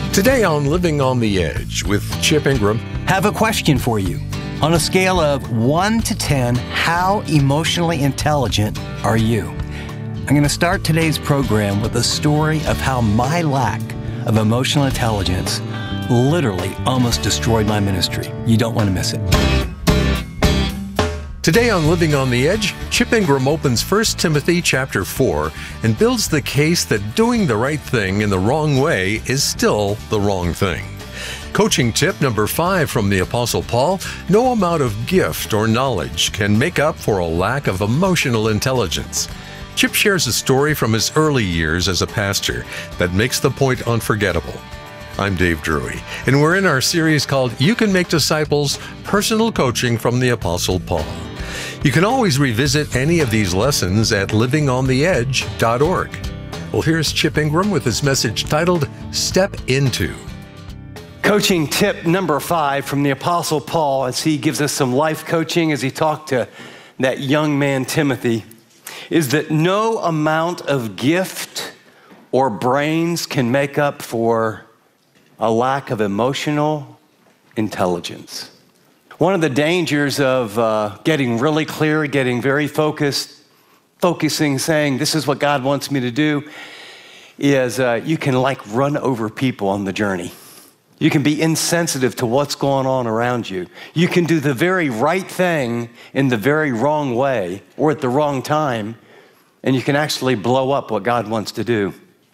Today on Living on the Edge with Chip Ingram. Have a question for you. On a scale of 1 to 10, how emotionally intelligent are you? I'm going to start today's program with a story of how my lack of emotional intelligence literally almost destroyed my ministry. You don't want to miss it. Today on Living on the Edge, Chip Ingram opens 1 Timothy chapter 4 and builds the case that doing the right thing in the wrong way is still the wrong thing. Coaching tip number 5 from the Apostle Paul: no amount of gift or knowledge can make up for a lack of emotional intelligence. Chip shares a story from his early years as a pastor that makes the point unforgettable. I'm Dave Drury, and we're in our series called You Can Make Disciples, Personal Coaching from the Apostle Paul. You can always revisit any of these lessons at livingontheedge.org. Well, here's Chip Ingram with his message titled Step Into. Coaching tip number 5 from the Apostle Paul, as he gives us some life coaching as he talked to that young man Timothy, is that no amount of gift or brains can make up for a lack of emotional intelligence. One of the dangers of getting really clear, getting very focusing, saying, this is what God wants me to do, is you can run over people on the journey. You can be insensitive to what's going on around you. You can do the very right thing in the very wrong way or at the wrong time, and you can actually blow up what God wants to do.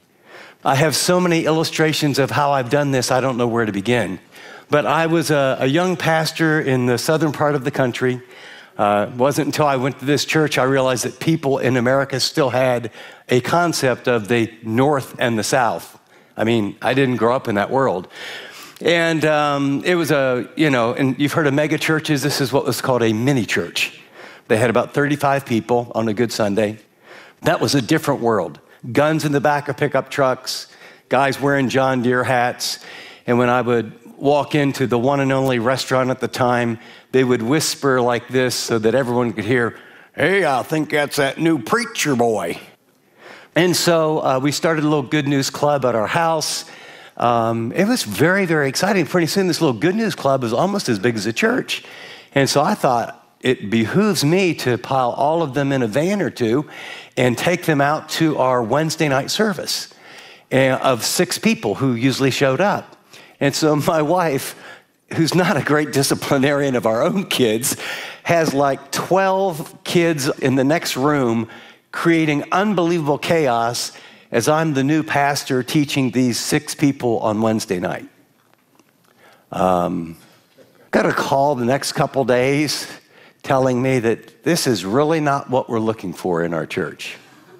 I have so many illustrations of how I've done this, I don't know where to begin. But I was a young pastor in the southern part of the country. It wasn't until I went to this church I realized that people in America still had a concept of the North and the South. I mean, I didn't grow up in that world. And it was and you've heard of mega churches. This is what was called a mini church. They had about 35 people on a good Sunday. That was a different world. Guns in the back of pickup trucks, guys wearing John Deere hats. And when I would walk into the one and only restaurant at the time, they would whisper like this so that everyone could hear, "Hey, I think that's that new preacher boy." And so we started a little good news club at our house. It was very, very exciting. Pretty soon this little good news club was almost as big as a church. And so I thought, it behooves me to pile all of them in a van or two and take them out to our Wednesday night service of 6 people who usually showed up. And so my wife, who's not a great disciplinarian of our own kids, has 12 kids in the next room creating unbelievable chaos as I'm the new pastor teaching these 6 people on Wednesday night. Got a call the next couple days telling me that this is really not what we're looking for in our church.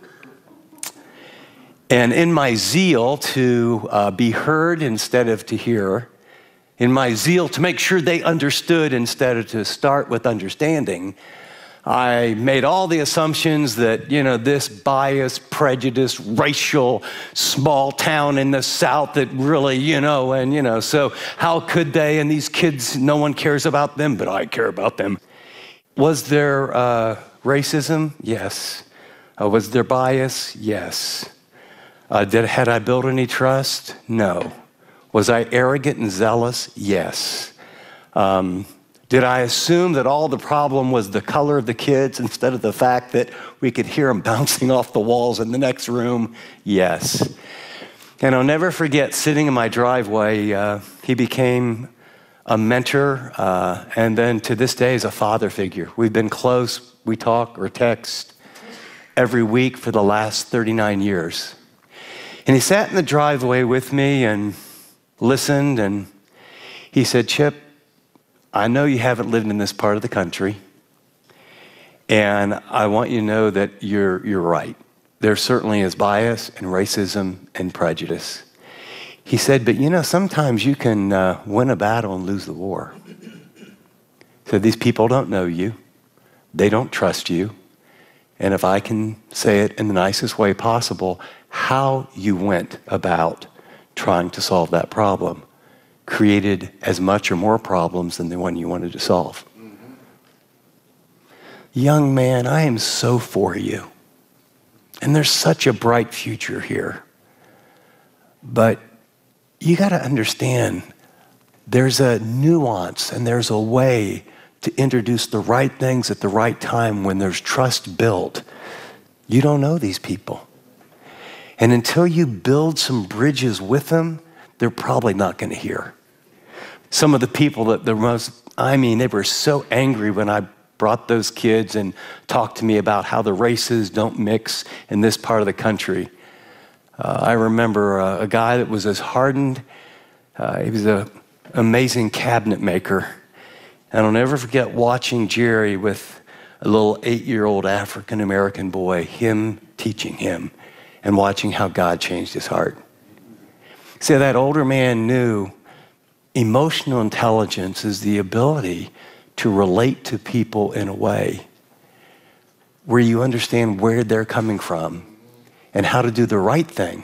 And in my zeal to be heard instead of to hear, in my zeal to make sure they understood instead of to start with understanding, I made all the assumptions that, this bias, prejudice, racial, small town in the South that really, so how could they? And these kids, no one cares about them, but I care about them. Was there racism? Yes. Was there bias? Yes. Had I built any trust? No. Was I arrogant and zealous? Yes. Did I assume that all the problem was the color of the kids instead of the fact that we could hear them bouncing off the walls in the next room? Yes. And I'll never forget sitting in my driveway. He became a mentor, and then to this day is a father figure. We've been close. We talk or text every week for the last 39 years. And he sat in the driveway with me and listened, and he said, "Chip, I know you haven't lived in this part of the country, and I want you to know that you're right. There certainly is bias and racism and prejudice." He said, "But sometimes you can win a battle and lose the war." He said, "These people don't know you. They don't trust you. And if I can say it in the nicest way possible, how you went about trying to solve that problem created as much or more problems than the one you wanted to solve." Mm-hmm. Young man, I am so for you. And there's such a bright future here. But you got to understand there's a nuance and there's a way to introduce the right things at the right time when there's trust built. You don't know these people. And until you build some bridges with them, they're probably not going to hear. Some of the people that they were so angry when I brought those kids and talked to me about how the races don't mix in this part of the country. I remember a guy that was as hardened. He was an amazing cabinet maker. And I'll never forget watching Jerry with a little 8-year-old African-American boy, him teaching him and watching how God changed his heart. See, that older man knew emotional intelligence is the ability to relate to people in a way where you understand where they're coming from and how to do the right thing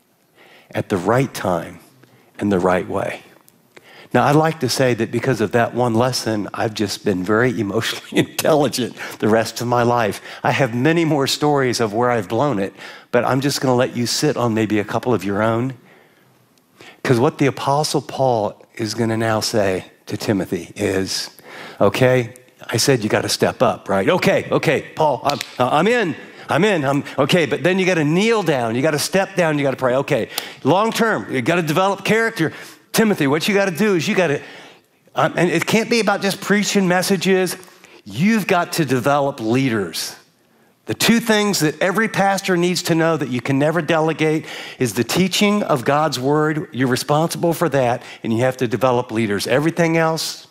at the right time and the right way. Now, I'd like to say that because of that one lesson, I've just been very emotionally intelligent the rest of my life. I have many more stories of where I've blown it, but I'm just going to let you sit on maybe a couple of your own. Because what the Apostle Paul is going to now say to Timothy is, okay, I said you got to step up, right? Okay, Paul, I'm in. Okay, but then you got to kneel down. You got to step down. You got to pray. Okay, long term, you got to develop character. Timothy, what you got to do is you got to, and it can't be about just preaching messages. You've got to develop leaders. The two things that every pastor needs to know that you can never delegate is the teaching of God's word. You're responsible for that, and you have to develop leaders. Everything else.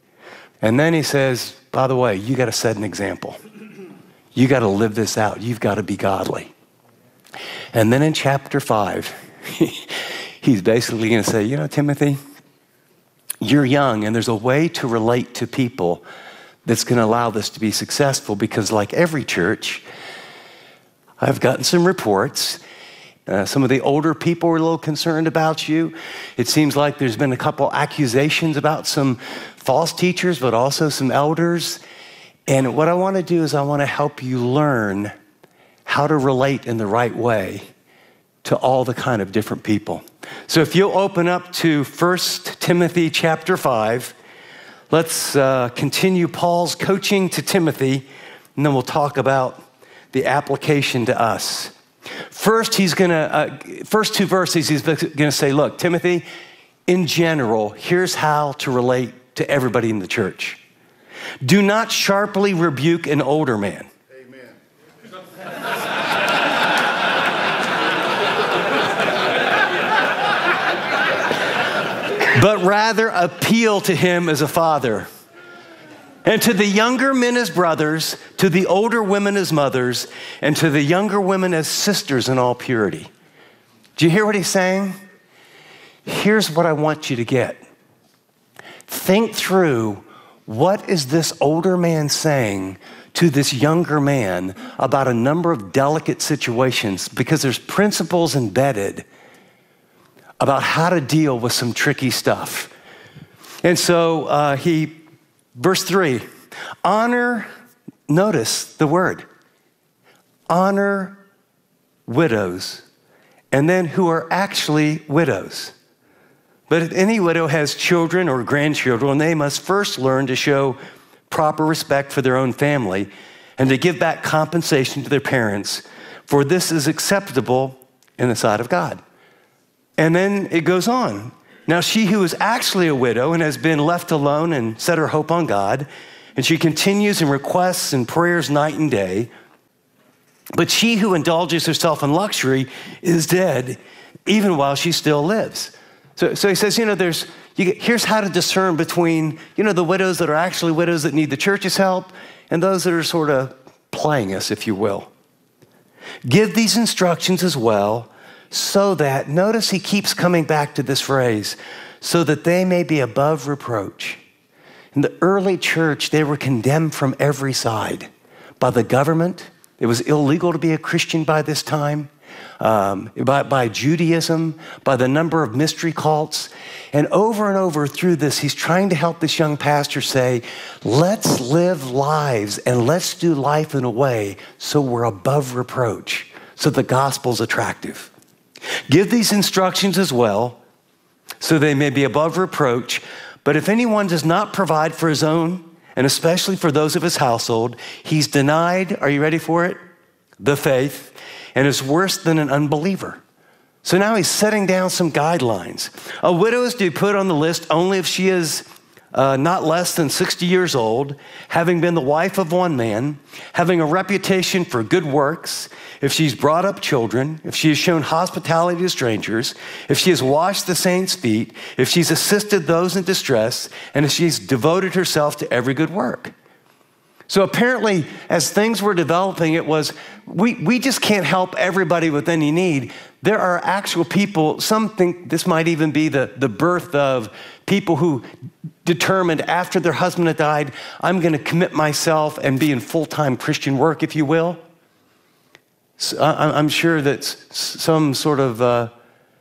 And then he says, by the way, you got to set an example. You got to live this out. You've got to be godly. And then in chapter 5, he's basically going to say, Timothy, you're young, and there's a way to relate to people that's going to allow this to be successful, because like every church, I've gotten some reports. Some of the older people are a little concerned about you. It seems like there's been a couple accusations about some false teachers, but also some elders. And what I want to do is I want to help you learn how to relate in the right way to all the kind of different people. So if you'll open up to 1 Timothy chapter 5, let's continue Paul's coaching to Timothy, and then we'll talk about the application to us. First, first two verses, he's going to say, look, Timothy, in general, here's how to relate to everybody in the church. Do not sharply rebuke an older man. Amen. But rather appeal to him as a father. And to the younger men as brothers, to the older women as mothers, and to the younger women as sisters in all purity. Do you hear what he's saying? Here's what I want you to get. Think through, what is this older man saying to this younger man about a number of delicate situations? Because there's principles embedded about how to deal with some tricky stuff. And so verse 3, notice the word, honor widows, and then who are actually widows. But if any widow has children or grandchildren, they must first learn to show proper respect for their own family and to give back compensation to their parents, for this is acceptable in the sight of God. And then it goes on. Now she who is actually a widow and has been left alone and set her hope on God, and she continues in requests and prayers night and day, but she who indulges herself in luxury is dead even while she still lives. So he says, here's how to discern between, the widows that are actually widows that need the church's help and those that are sort of playing us, if you will. Give these instructions as well, so that, notice he keeps coming back to this phrase, so that they may be above reproach. In the early church, they were condemned from every side by the government. It was illegal to be a Christian by this time, by Judaism, by the number of mystery cults. And over through this, he's trying to help this young pastor say, let's live lives and let's do life in a way so we're above reproach, so the gospel's attractive. Give these instructions as well. so they may be above reproach. But if anyone does not provide for his own, and especially for those of his household, he's denied, are you ready for it? The faith, and is worse than an unbeliever. So now he's setting down some guidelines. A widow is to be put on the list only if she is not less than 60 years old, having been the wife of one man, having a reputation for good works, if she's brought up children, if she has shown hospitality to strangers, if she has washed the saints' feet, if she's assisted those in distress, and if she's devoted herself to every good work. So apparently, as things were developing, it was, we just can't help everybody with any need. There are actual people, some think this might even be the birth of people who determined after their husband had died, I'm going to commit myself and be in full-time Christian work, if you will. So I'm sure that some sort of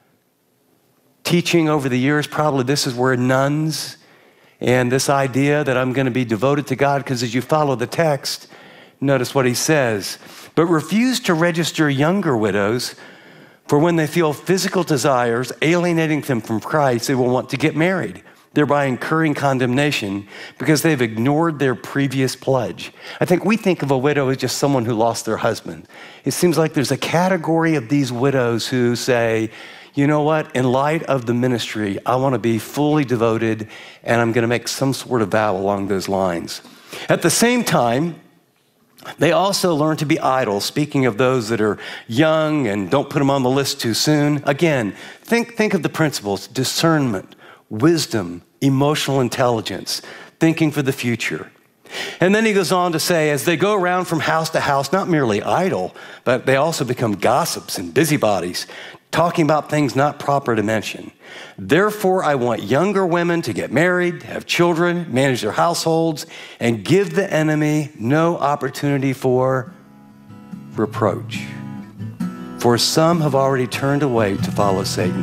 teaching over the years, probably this is where nuns and this idea that I'm going to be devoted to God, because as you follow the text, notice what he says. But refuse to register younger widows, for when they feel physical desires alienating them from Christ, they will want to get married, thereby incurring condemnation because they've ignored their previous pledge. I think we think of a widow as just someone who lost their husband. It seems like there's a category of these widows who say, you know what, in light of the ministry, I want to be fully devoted and I'm going to make some sort of vow along those lines. At the same time, they also learn to be idle, speaking of those that are young and don't put them on the list too soon. Again, think of the principles: discernment, wisdom, emotional intelligence, thinking for the future. And then he goes on to say, as they go around from house to house, not merely idle, but they also become gossips and busybodies, talking about things not proper to mention. Therefore, I want younger women to get married, have children, manage their households, and give the enemy no opportunity for reproach. For some have already turned away to follow Satan.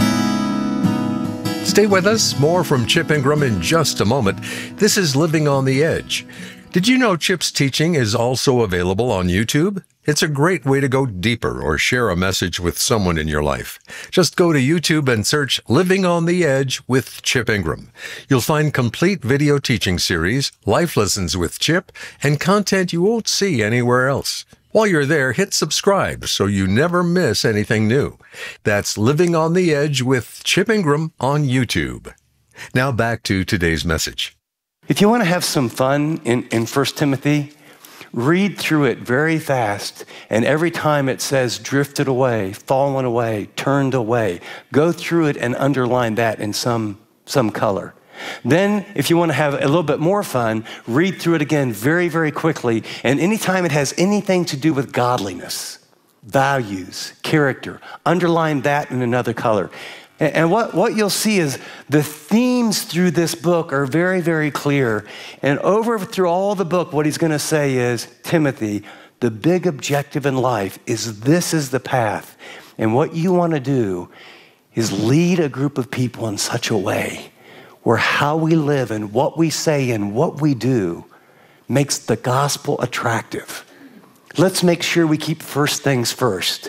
Stay with us. More from Chip Ingram in just a moment. This is Living on the Edge. Did you know Chip's teaching is also available on YouTube? It's a great way to go deeper or share a message with someone in your life. Just go to YouTube and search Living on the Edge with Chip Ingram. You'll find complete video teaching series, life lessons with Chip, and content you won't see anywhere else. While you're there, hit subscribe so you never miss anything new. That's Living on the Edge with Chip Ingram on YouTube. Now back to today's message. If you want to have some fun in 1 Timothy, read through it very fast, and every time it says drifted away, fallen away, turned away, go through it and underline that in some color. Then, if you want to have a little bit more fun, read through it again very, very quickly, and anytime it has anything to do with godliness, values, character, underline that in another color. And what you'll see is the themes through this book are very, very clear. And through all the book, what he's going to say is, Timothy, the big objective in life is this is the path. And what you want to do is lead a group of people in such a way where how we live and what we say and what we do makes the gospel attractive. Let's make sure we keep first things first.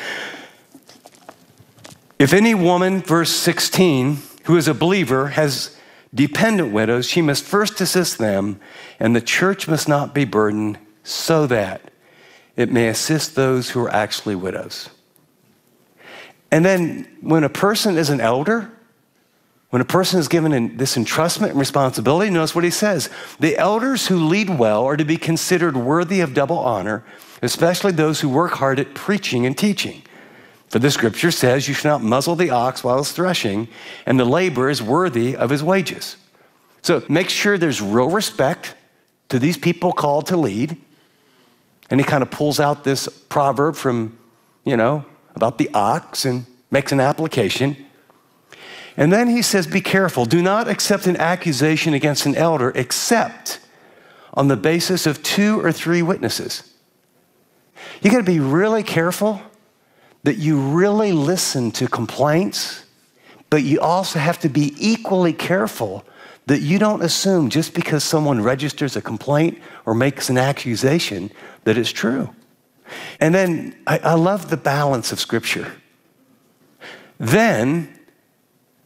If any woman, verse 16, who is a believer, has dependent widows, she must first assist them, and the church must not be burdened, so that it may assist those who are actually widows. And then when a person is an elder, when a person is given this entrustment and responsibility, notice what he says. The elders who lead well are to be considered worthy of double honor, especially those who work hard at preaching and teaching. For the scripture says, you shall not muzzle the ox while it's threshing, and the laborer is worthy of his wages. So make sure there's real respect to these people called to lead. And he kind of pulls out this proverb from, about the ox and makes an application. And then he says, be careful. Do not accept an accusation against an elder except on the basis of 2 or 3 witnesses. You got to be really careful that you really listen to complaints, but you also have to be equally careful that you don't assume just because someone registers a complaint or makes an accusation that it's true. And then I love the balance of Scripture. Then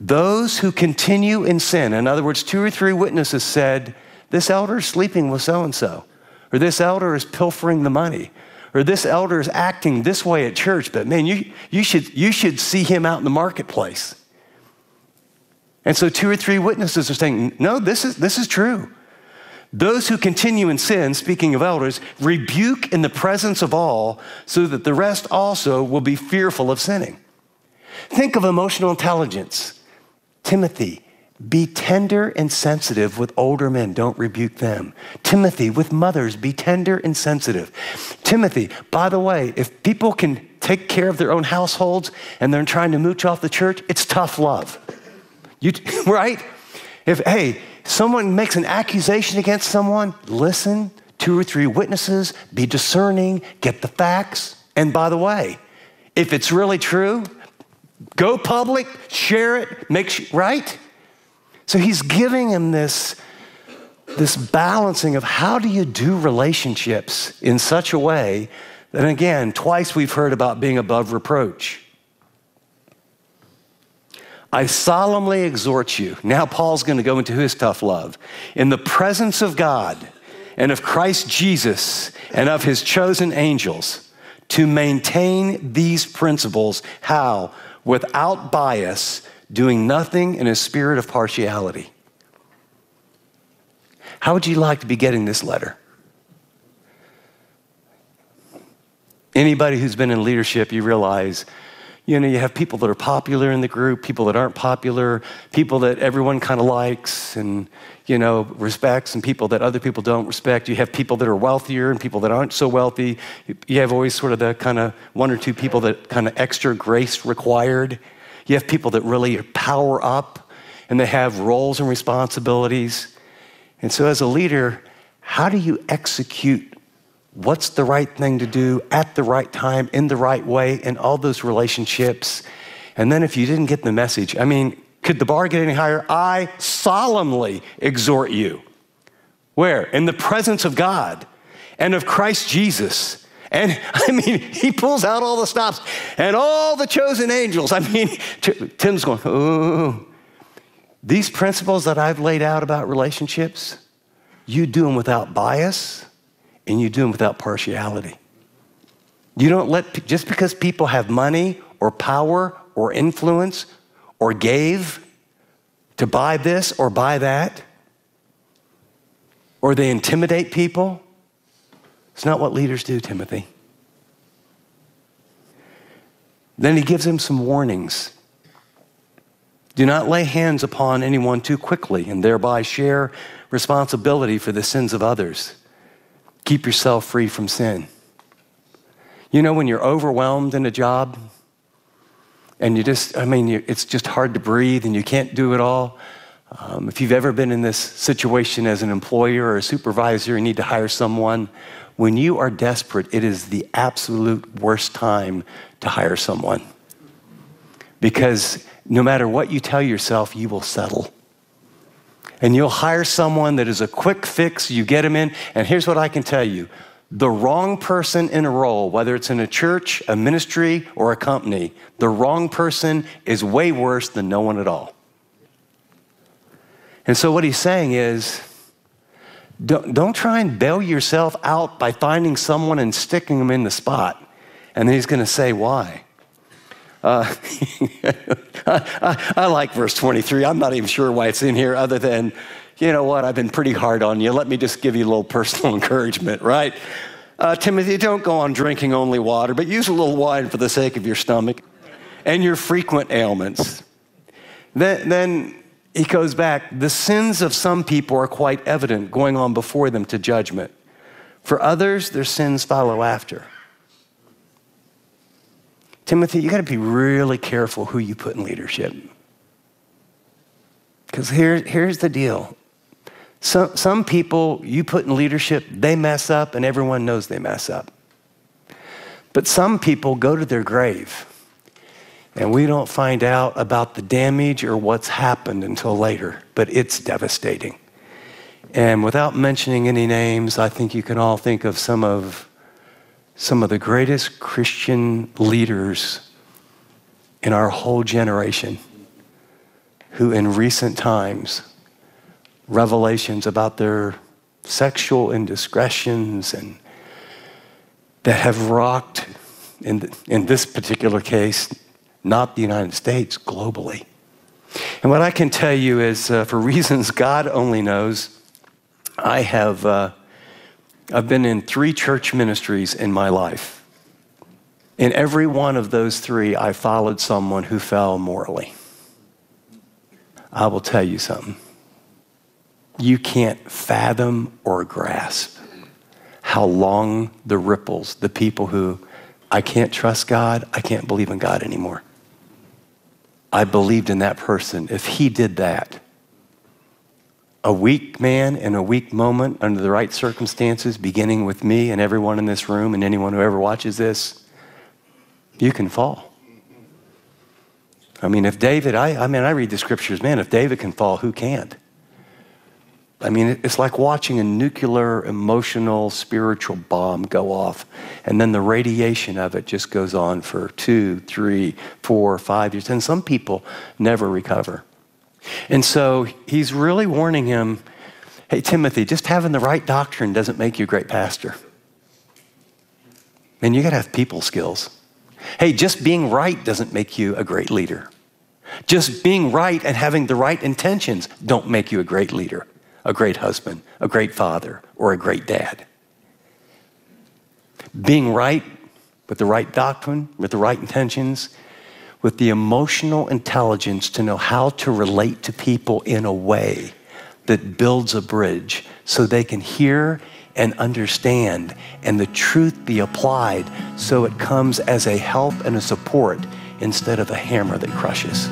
those who continue in sin, in other words, 2 or 3 witnesses said, this elder is sleeping with so-and-so, or this elder is pilfering the money, or this elder is acting this way at church, but man, you should see him out in the marketplace. And so 2 or 3 witnesses are saying, no, this is true. Those who continue in sin, speaking of elders, rebuke in the presence of all so that the rest also will be fearful of sinning. Think of emotional intelligence. Timothy, be tender and sensitive with older men. Don't rebuke them. Timothy, with mothers, be tender and sensitive. Timothy, by the way, if people can take care of their own households and they're trying to mooch off the church, it's tough love. Right? If someone makes an accusation against someone, listen, 2 or 3 witnesses, be discerning, get the facts. And by the way, if it's really true, go public, share it, right? So he's giving him this balancing of how do you do relationships in such a way that, again, twice we've heard about being above reproach. I solemnly exhort you. Now Paul's going to go into his tough love. In the presence of God and of Christ Jesus and of his chosen angels, to maintain these principles. How? Without bias, doing nothing in a spirit of partiality. How would you like to be getting this letter? Anybody who's been in leadership, you realize, you have people that are popular in the group, people that aren't popular, people that everyone kind of likes and, respects, and people that other people don't respect. You have people that are wealthier and people that aren't so wealthy. You have always sort of the kind of 1 or 2 people that kind of extra grace required. You have people that really power up and they have roles and responsibilities. And so as a leader, how do you execute what's the right thing to do at the right time, in the right way, in all those relationships? And then if you didn't get the message, could the bar get any higher? I solemnly exhort you. Where? In the presence of God and of Christ Jesus. And he pulls out all the stops and all the chosen angels. Tim's going, oh, these principles that I've laid out about relationships, you do them without bias. And you do them without partiality. You don't just because people have money or power or influence or gave to buy this or buy that, or they intimidate people. It's not what leaders do, Timothy. Then he gives him some warnings. Do not lay hands upon anyone too quickly and thereby share responsibility for the sins of others. Keep yourself free from sin. When you're overwhelmed in a job and it's just hard to breathe and you can't do it all. If you've ever been in this situation as an employer or a supervisor, you need to hire someone. When you are desperate, it is the absolute worst time to hire someone. Because no matter what you tell yourself, you will settle. And you'll hire someone that is a quick fix, you get them in, and here's what I can tell you. The wrong person in a role, whether it's in a church, a ministry, or a company, the wrong person is way worse than no one at all. And so what he's saying is, don't try and bail yourself out by finding someone and sticking them in the spot. And then he's going to say, why? I like verse 23. I'm not even sure why it's in here other than, you know what, I've been pretty hard on you. Let me just give you a little personal encouragement, right? Timothy, don't go on drinking only water, but use a little wine for the sake of your stomach and your frequent ailments. Then he goes back. The sins of some people are quite evident, going on before them to judgment. For others, their sins follow after. Timothy, you got to be really careful who you put in leadership. Because here's the deal. Some people you put in leadership, they mess up and everyone knows they mess up. But some people go to their grave and we don't find out about the damage or what's happened until later, but it's devastating. And without mentioning any names, I think you can all think of some of the greatest Christian leaders in our whole generation who in recent times, revelations about their sexual indiscretions and that have rocked, in this particular case, not the United States, globally. And what I can tell you is, for reasons God only knows, I've been in 3 church ministries in my life. In every one of those 3, I followed someone who fell morally. I will tell you something. You can't fathom or grasp how long the ripples, the people who, I can't trust God, I can't believe in God anymore. I believed in that person. If he did that, a weak man in a weak moment under the right circumstances, beginning with me and everyone in this room and anyone who ever watches this, you can fall. I mean, if David, I read the scriptures, man, if David can fall, who can't? I mean, it's like watching a nuclear, emotional, spiritual bomb go off, and then the radiation of it just goes on for 2, 3, 4, 5 years, and some people never recover. And so he's really warning him, hey, Timothy, just having the right doctrine doesn't make you a great pastor. And you got to have people skills. Hey, just being right doesn't make you a great leader. Just being right and having the right intentions don't make you a great leader, a great husband, a great father, or a great dad. Being right with the right doctrine, with the right intentions, with the emotional intelligence to know how to relate to people in a way that builds a bridge so they can hear and understand and the truth be applied so it comes as a help and a support instead of a hammer that crushes.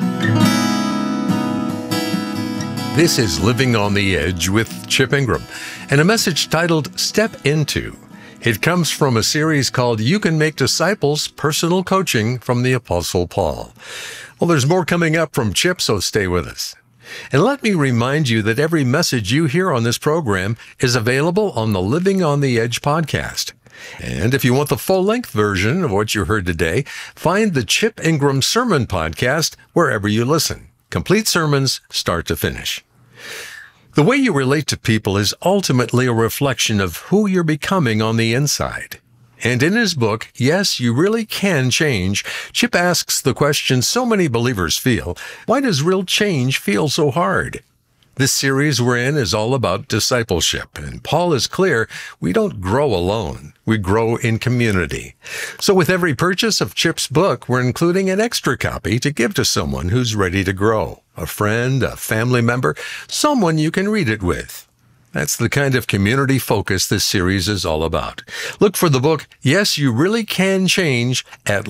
This is Living on the Edge with Chip Ingram, and a message titled Step Into. It comes from a series called You Can Make Disciples, Personal Coaching from the Apostle Paul. Well, there's more coming up from Chip, so stay with us. And let me remind you that every message you hear on this program is available on the Living on the Edge podcast. And if you want the full-length version of what you heard today, find the Chip Ingram Sermon Podcast wherever you listen. Complete sermons, start to finish. The way you relate to people is ultimately a reflection of who you're becoming on the inside. And in his book, Yes, You Really Can Change, Chip asks the question so many believers feel, why does real change feel so hard? This series we're in is all about discipleship, and Paul is clear, we don't grow alone. We grow in community. So with every purchase of Chip's book, we're including an extra copy to give to someone who's ready to grow, a friend, a family member, someone you can read it with. That's the kind of community focus this series is all about. Look for the book, Yes, You Really Can Change, at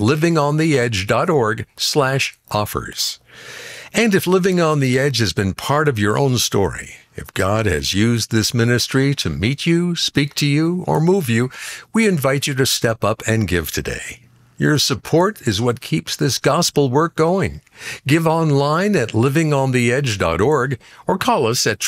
livingontheedge.org/offers. And if Living on the Edge has been part of your own story, if God has used this ministry to meet you, speak to you, or move you, we invite you to step up and give today. Your support is what keeps this gospel work going. Give online at livingontheedge.org or call us at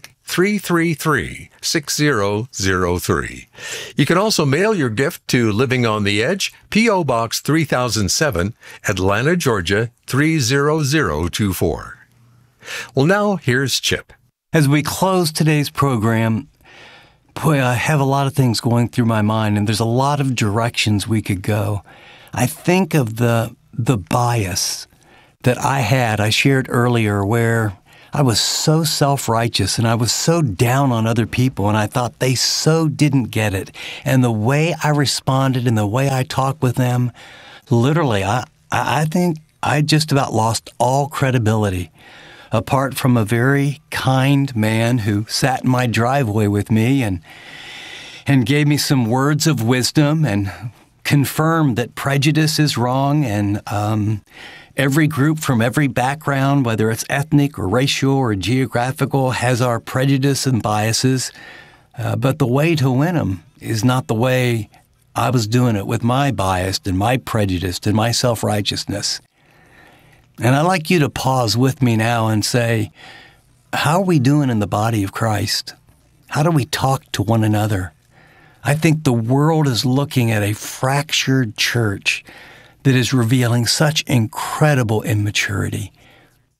888-333-6003. You can also mail your gift to Living on the Edge, P.O. Box 3007, Atlanta, Georgia 30024. Well, now here's Chip. As we close today's program, boy, I have a lot of things going through my mind, and there's a lot of directions we could go. I think of the bias that I shared earlier, where I was so self-righteous and I was so down on other people, and I thought they so didn't get it. And the way I responded and the way I talked with them, literally, I think I just about lost all credibility, apart from a very kind man who sat in my driveway with me and gave me some words of wisdom and confirmed that prejudice is wrong, and every group from every background, whether it's ethnic or racial or geographical, has our prejudice and biases. But the way to win them is not the way I was doing it, with my bias and my prejudice and my self-righteousness. And I'd like you to pause with me now and say, how are we doing in the body of Christ? How do we talk to one another? I think the world is looking at a fractured church that is revealing such incredible immaturity.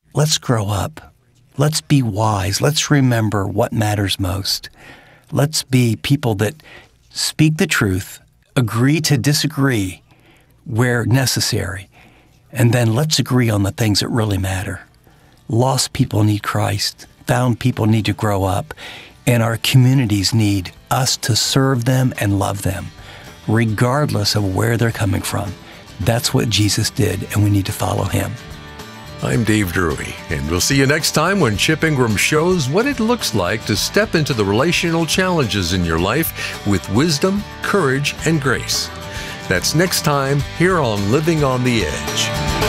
let's grow up. Let's be wise. Let's remember what matters most. Let's be people that speak the truth, agree to disagree where necessary, and then let's agree on the things that really matter. Lost people need Christ. Found people need to grow up. And our communities need us to serve them and love them, regardless of where they're coming from. That's what Jesus did, and we need to follow him. I'm Dave Drury, and we'll see you next time when Chip Ingram shows what it looks like to step into the relational challenges in your life with wisdom, courage, and grace. That's next time here on Living on the Edge.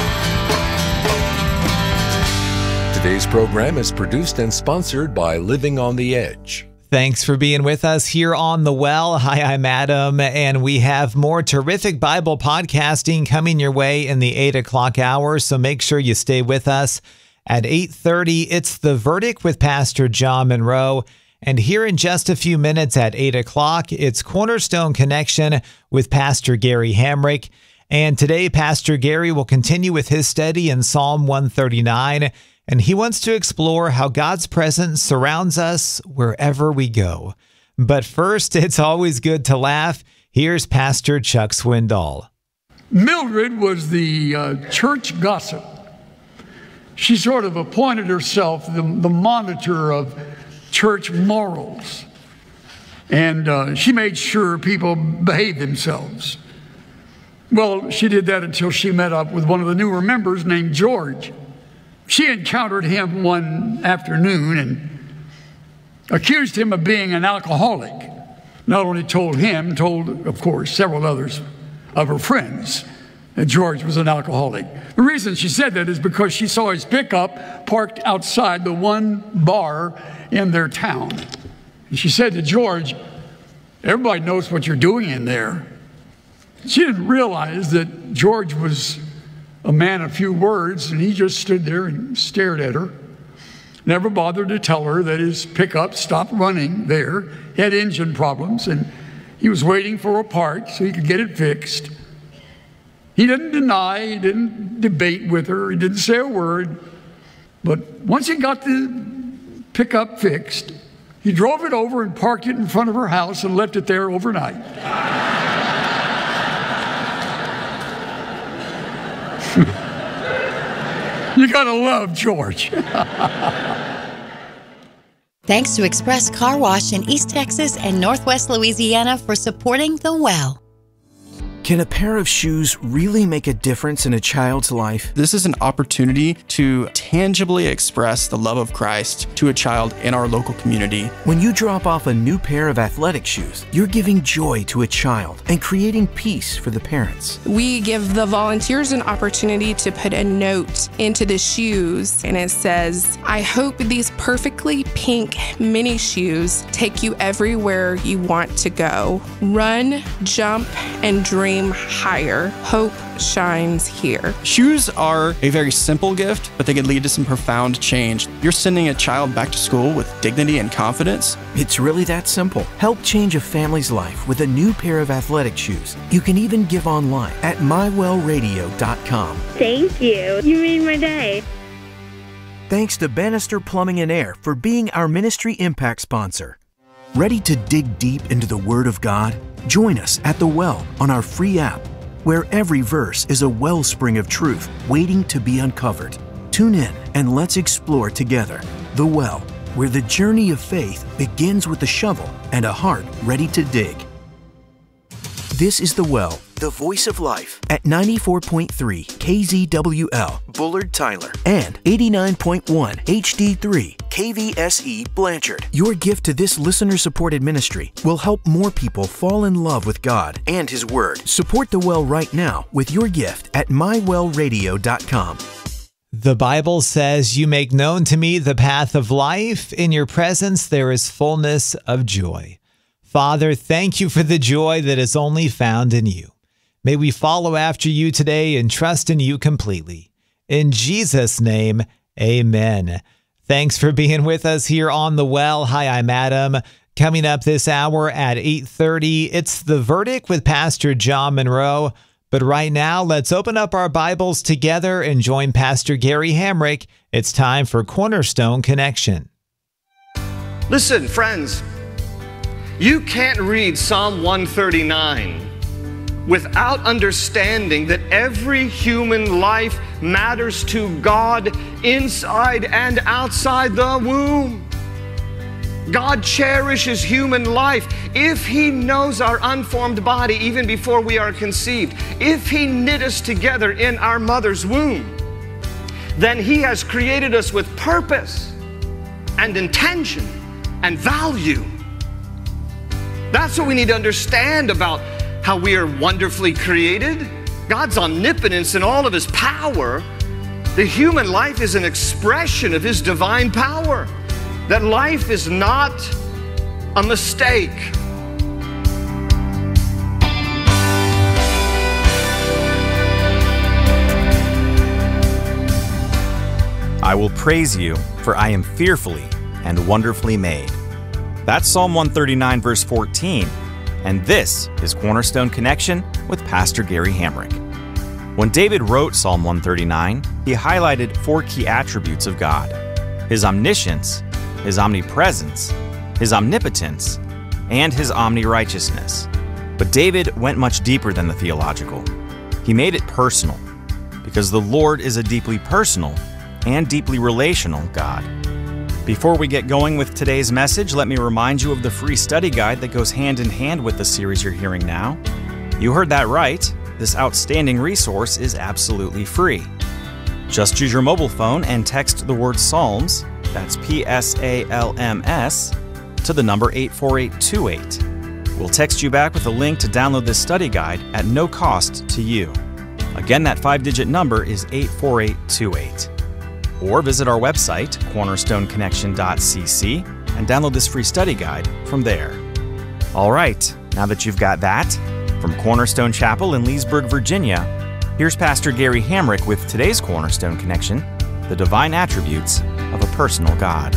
Today's program is produced and sponsored by Living on the Edge. Thanks for being with us here on The Well. Hi, I'm Adam, and we have more terrific Bible podcasting coming your way in the 8 o'clock hour, so make sure you stay with us. At 8:30, it's The Verdict with Pastor John Monroe, and here in just a few minutes at 8 o'clock, it's Cornerstone Connection with Pastor Gary Hamrick. And today, Pastor Gary will continue with his study in Psalm 139, and he wants to explore how God's presence surrounds us wherever we go. But first, it's always good to laugh. Here's Pastor Chuck Swindoll. Mildred was the church gossip. She sort of appointed herself the monitor of church morals. And she made sure people behaved themselves. Well, she did that until she met up with one of the newer members named George. She encountered him one afternoon and accused him of being an alcoholic. Not only told him, told, of course, several others of her friends that George was an alcoholic. The reason she said that is because she saw his pickup parked outside the one bar in their town. And she said to George, "Everybody knows what you're doing in there." She didn't realize that George was a man of few words, and he just stood there and stared at her. Never bothered to tell her that his pickup stopped running there. He had engine problems, and he was waiting for a part so he could get it fixed. He didn't deny, he didn't debate with her, he didn't say a word. But once he got the pickup fixed, he drove it over and parked it in front of her house and left it there overnight. You gotta love George. Thanks to Express Car Wash in East Texas and Northwest Louisiana for supporting The Well. Can a pair of shoes really make a difference in a child's life? This is an opportunity to tangibly express the love of Christ to a child in our local community. When you drop off a new pair of athletic shoes, you're giving joy to a child and creating peace for the parents. We give the volunteers an opportunity to put a note into the shoes, and it says, "I hope these perfectly pink mini shoes take you everywhere you want to go. Run, jump, and dream higher. Hope shines here." Shoes are a very simple gift, but they can lead to some profound change. You're sending a child back to school with dignity and confidence. It's really that simple. Help change a family's life with a new pair of athletic shoes. You can even give online at mywellradio.com. Thank you. You made my day. Thanks to Bannister Plumbing and Air for being our Ministry Impact sponsor. Ready to dig deep into the Word of God? Join us at The Well on our free app, where every verse is a wellspring of truth waiting to be uncovered. Tune in and let's explore together The Well, where the journey of faith begins with a shovel and a heart ready to dig. This is The Well, the voice of life, at 94.3 KZWL, Bullard, Tyler, and 89.1 HD3 KVSE, Blanchard. Your gift to this listener-supported ministry will help more people fall in love with God and His Word. Support The Well right now with your gift at mywellradio.com. The Bible says, "You make known to me the path of life. In your presence there is fullness of joy." Father, thank you for the joy that is only found in you. May we follow after you today and trust in you completely. In Jesus' name, amen. Thanks for being with us here on The Well. Hi, I'm Adam. Coming up this hour at 8:30, it's The Verdict with Pastor John Monroe. But right now, let's open up our Bibles together and join Pastor Gary Hamrick. It's time for Cornerstone Connection. Listen, friends, you can't read Psalm 139 without understanding that every human life matters to God inside and outside the womb. God cherishes human life. If He knows our unformed body even before we are conceived, if He knit us together in our mother's womb, then He has created us with purpose and intention and value. That's what we need to understand about how we are wonderfully created. God's omnipotence and all of His power. The human life is an expression of His divine power. That life is not a mistake. I will praise you, for I am fearfully and wonderfully made. That's Psalm 139, verse 14. And this is Cornerstone Connection with Pastor Gary Hamrick. When David wrote Psalm 139, he highlighted 4 key attributes of God: His omniscience, His omnipresence, His omnipotence, and His omni-righteousness. But David went much deeper than the theological. He made it personal, because the Lord is a deeply personal and deeply relational God. Before we get going with today's message, let me remind you of the free study guide that goes hand in hand with the series you're hearing now. You heard that right. This outstanding resource is absolutely free. Just use your mobile phone and text the word Psalms, that's PSALMS, to the number 84828. We'll text you back with a link to download this study guide at no cost to you. Again, that 5-digit number is 84828. Or visit our website, cornerstoneconnection.cc, and download this free study guide from there. All right, now that you've got that, from Cornerstone Chapel in Leesburg, Virginia, here's Pastor Gary Hamrick with today's Cornerstone Connection, the divine attributes of a personal God.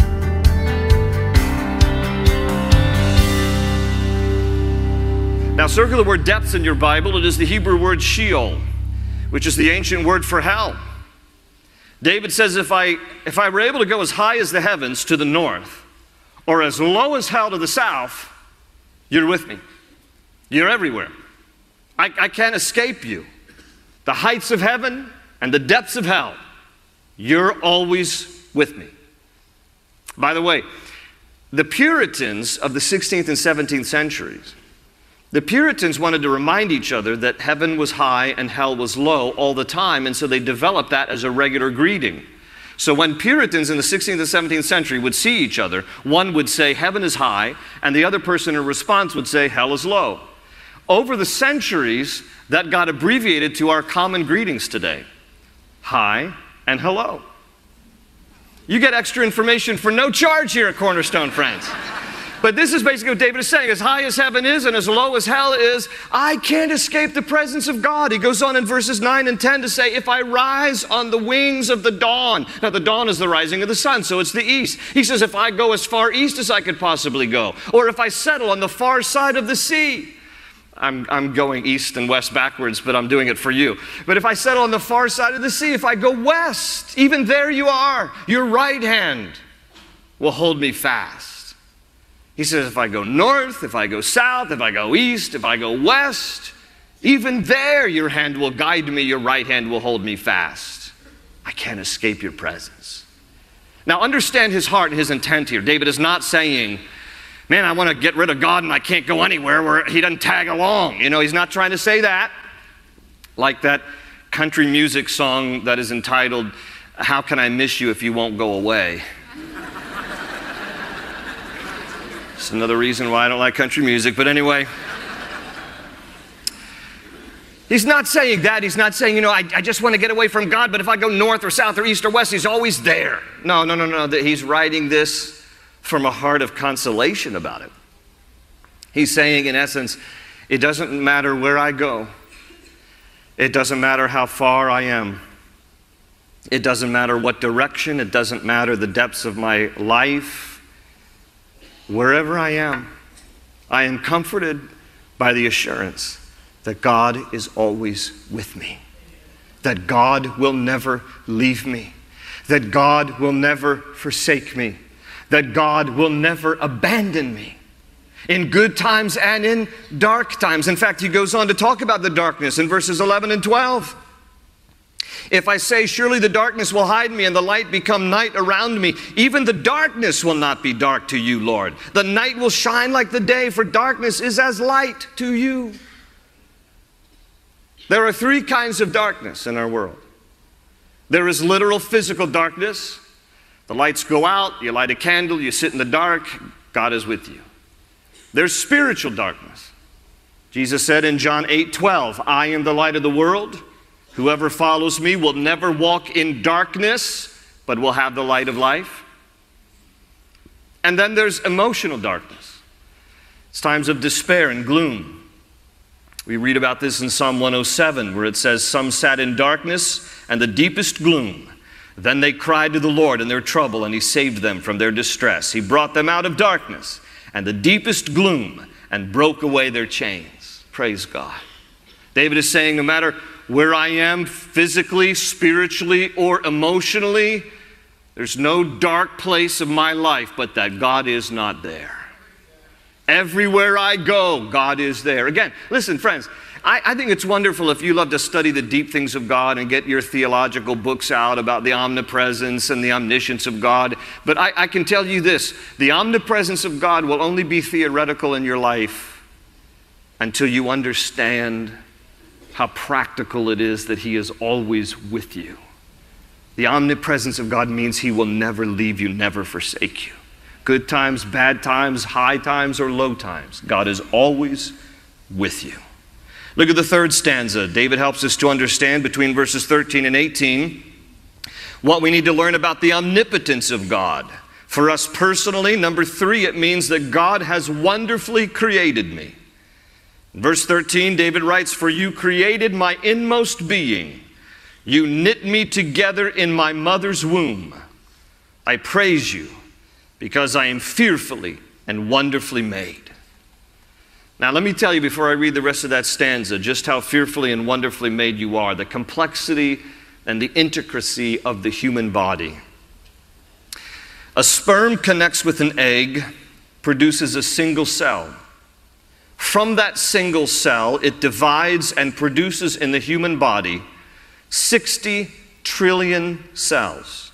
Now circle the word depths in your Bible. It is the Hebrew word Sheol, which is the ancient word for hell. David says, if I were able to go as high as the heavens to the north, or as low as hell to the south, you're with me. You're everywhere. I can't escape you. The heights of heaven and the depths of hell, you're always with me. By the way, the Puritans of the 16th and 17th centuries, the Puritans wanted to remind each other that heaven was high and hell was low all the time, and so they developed that as a regular greeting. So when Puritans in the 16th and 17th century would see each other, one would say heaven is high, and the other person in response would say hell is low. Over the centuries, that got abbreviated to our common greetings today: hi and hello. You get extra information for no charge here at Cornerstone, friends. But this is basically what David is saying. As high as heaven is and as low as hell is, I can't escape the presence of God. He goes on in verses 9 and 10 to say, if I rise on the wings of the dawn. Now the dawn is the rising of the sun, so it's the east. He says, if I go as far east as I could possibly go, or if I settle on the far side of the sea. I'm going east and west backwards, but I'm doing it for you. But if I settle on the far side of the sea, if I go west, even there you are. Your right hand will hold me fast. He says, if I go north, if I go south, if I go east, if I go west, even there your hand will guide me, your right hand will hold me fast. I can't escape your presence. Now understand his heart and his intent here. David is not saying, man, I want to get rid of God and I can't go anywhere where he doesn't tag along. You know, he's not trying to say that. Like that country music song that is entitled, How Can I Miss You If You Won't Go Away? It's another reason why I don't like country music, but anyway. He's not saying that. He's not saying, you know, I just want to get away from God, but if I go north or south or east or west, he's always there. No. He's writing this from a heart of consolation about it. He's saying, in essence, it doesn't matter where I go. It doesn't matter how far I am. It doesn't matter what direction. It doesn't matter the depths of my life. Wherever I am comforted by the assurance that God is always with me, that God will never leave me, that God will never forsake me, that God will never abandon me in good times and in dark times. In fact, he goes on to talk about the darkness in verses 11 and 12. If I say, surely the darkness will hide me and the light become night around me, even the darkness will not be dark to you, Lord. The night will shine like the day, for darkness is as light to you. There are three kinds of darkness in our world. There is literal physical darkness. The lights go out, you light a candle, you sit in the dark, God is with you. There's spiritual darkness. Jesus said in John 8:12, I am the light of the world. Whoever follows me will never walk in darkness, but will have the light of life. And then there's emotional darkness. It's times of despair and gloom. We read about this in Psalm 107, where it says, some sat in darkness and the deepest gloom. Then they cried to the Lord in their trouble, and he saved them from their distress. He brought them out of darkness and the deepest gloom and broke away their chains. Praise God. David is saying, no matter where I am physically, spiritually, or emotionally, there's no dark place of my life but that God is not there. Everywhere I go, God is there. Again, listen, friends, I think it's wonderful if you love to study the deep things of God and get your theological books out about the omnipresence and the omniscience of God. But I can tell you this, the omnipresence of God will only be theoretical in your life until you understand how practical it is that he is always with you. The omnipresence of God means he will never leave you, never forsake you. Good times, bad times, high times, or low times, God is always with you. Look at the third stanza. David helps us to understand between verses 13 and 18 what we need to learn about the omnipotence of God. For us personally, number 3, it means that God has wonderfully created me. In verse 13, David writes, for you created my inmost being. You knit me together in my mother's womb. I praise you because I am fearfully and wonderfully made. Now let me tell you before I read the rest of that stanza just how fearfully and wonderfully made you are, the complexity and the intricacy of the human body. A sperm connects with an egg, produces a single cell. From that single cell, it divides and produces in the human body 60 trillion cells,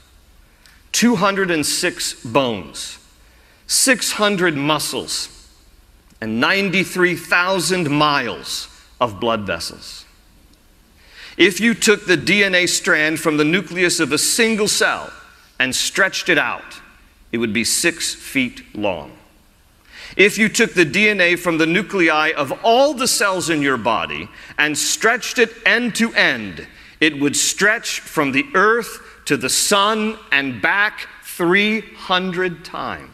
206 bones, 600 muscles, and 93,000 miles of blood vessels. If you took the DNA strand from the nucleus of a single cell and stretched it out, it would be 6 feet long. If you took the DNA from the nuclei of all the cells in your body and stretched it end to end, it would stretch from the earth to the sun and back 300 times.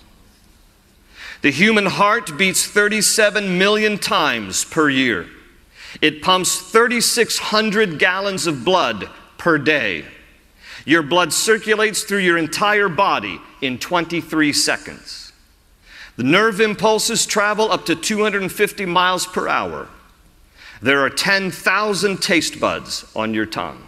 The human heart beats 37 million times per year. It pumps 3,600 gallons of blood per day. Your blood circulates through your entire body in 23 seconds. The nerve impulses travel up to 250 miles per hour. There are 10,000 taste buds on your tongue.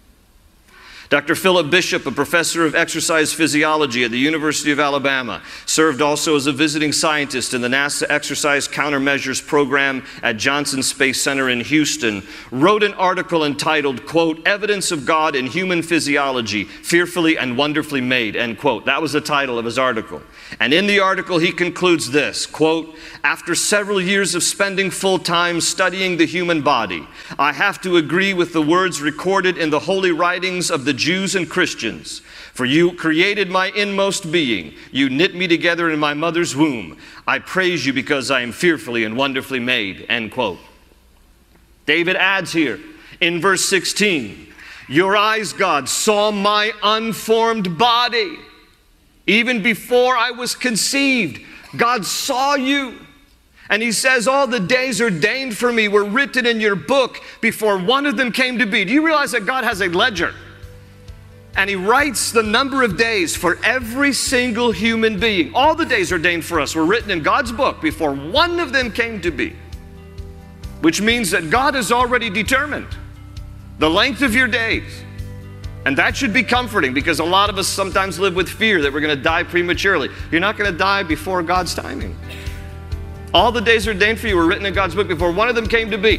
Dr. Philip Bishop, a professor of exercise physiology at the University of Alabama, served also as a visiting scientist in the NASA Exercise Countermeasures Program at Johnson Space Center in Houston, wrote an article entitled, quote, Evidence of God in Human Physiology, Fearfully and Wonderfully Made, end quote. That was the title of his article. And in the article, he concludes this, quote, after several years of spending full time studying the human body, I have to agree with the words recorded in the holy writings of the Jews and Christians. For you created my inmost being. You knit me together in my mother's womb. I praise you because I am fearfully and wonderfully made, end quote. David adds here in verse 16, your eyes, God, saw my unformed body. Even before I was conceived, God saw you. And he says, all the days ordained for me were written in your book before one of them came to be. Do you realize that God has a ledger? And he writes the number of days for every single human being. All the days ordained for us were written in God's book before one of them came to be. which means that God has already determined the length of your days. And that should be comforting, because a lot of us sometimes live with fear that we're going to die prematurely. You're not going to die before God's timing. All the days ordained for you were written in God's book before one of them came to be.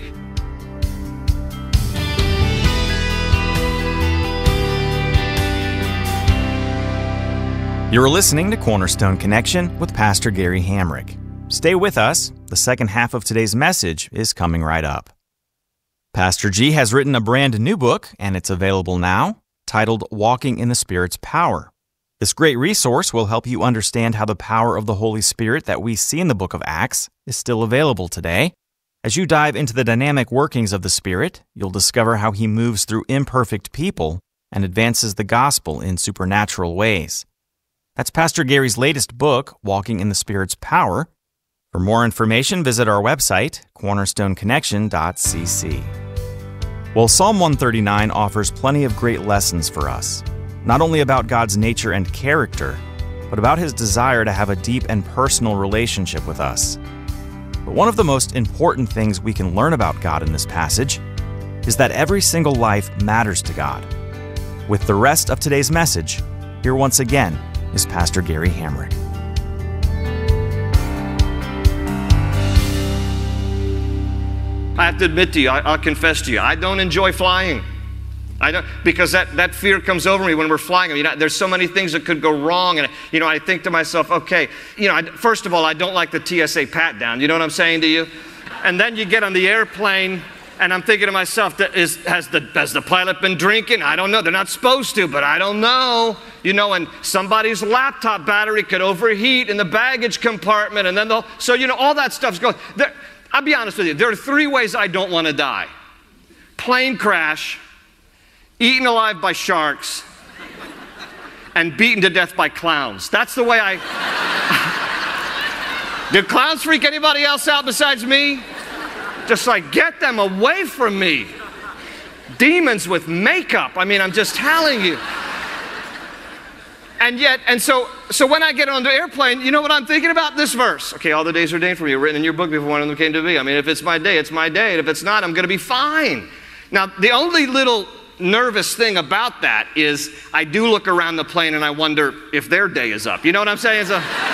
You're listening to Cornerstone Connection with Pastor Gary Hamrick. Stay with us. The second half of today's message is coming right up. Pastor G has written a brand new book, and it's available now, titled Walking in the Spirit's Power. This great resource will help you understand how the power of the Holy Spirit that we see in the book of Acts is still available today. As you dive into the dynamic workings of the Spirit, you'll discover how He moves through imperfect people and advances the gospel in supernatural ways. That's Pastor Gary's latest book, Walking in the Spirit's Power. For more information, visit our website, cornerstoneconnection.cc. Well, Psalm 139 offers plenty of great lessons for us, not only about God's nature and character, but about His desire to have a deep and personal relationship with us. But one of the most important things we can learn about God in this passage is that every single life matters to God. With the rest of today's message, here once again is Pastor Gary Hamrick. I have to admit to you, I'll confess to you, I don't enjoy flying. I don't, because that fear comes over me when we're flying. I mean, there's so many things that could go wrong, and I think to myself, okay, first of all, I don't like the TSA pat down. You know what I'm saying to you? And then you get on the airplane, and I'm thinking to myself, has the pilot been drinking? I don't know. They're not supposed to, but I don't know. And somebody's laptop battery could overheat in the baggage compartment, and then all that stuff's going. I'll be honest with you. There are 3 ways I don't want to die: plane crash, eaten alive by sharks, and beaten to death by clowns. That's the way I... Do clowns freak anybody else out besides me? Just like, get them away from me. Demons with makeup. I mean, I'm just telling you. And so when I get on the airplane, you know what I'm thinking about? This verse. Okay, all the days ordained for me are written in your book before one of them came to be. I mean, if it's my day, it's my day. And if it's not, I'm going to be fine. Now, the only little nervous thing about that is I do look around the plane and I wonder if their day is up. You know what I'm saying?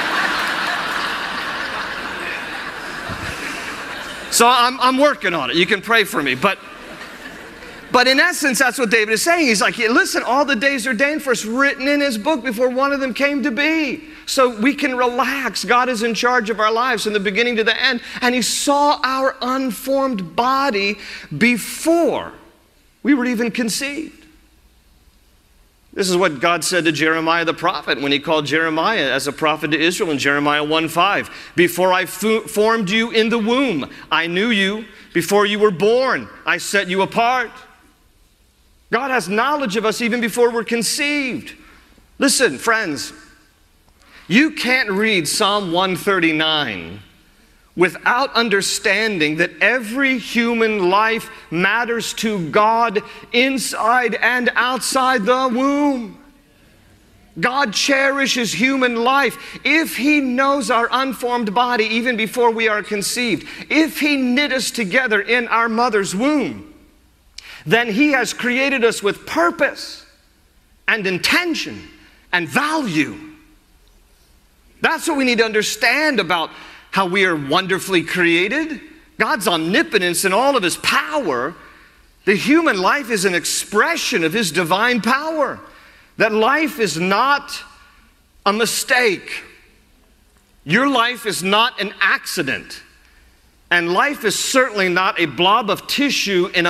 So I'm working on it. You can pray for me. But in essence, that's what David is saying. He's like, listen, all the days ordained for us, written in his book before one of them came to be. So we can relax. God is in charge of our lives from the beginning to the end. And He saw our unformed body before we were even conceived. This is what God said to Jeremiah the prophet when He called Jeremiah as a prophet to Israel in Jeremiah 1:5. Before I formed you in the womb, I knew you. Before you were born, I set you apart. God has knowledge of us even before we're conceived. Listen, friends, you can't read Psalm 139 without understanding that every human life matters to God inside and outside the womb. God cherishes human life. If He knows our unformed body even before we are conceived, if He knit us together in our mother's womb, then He has created us with purpose and intention and value. That's what we need to understand about how we are wonderfully created. God's omnipotence and all of His power. The human life is an expression of His divine power. That life is not a mistake. Your life is not an accident. And life is certainly not a blob of tissue in a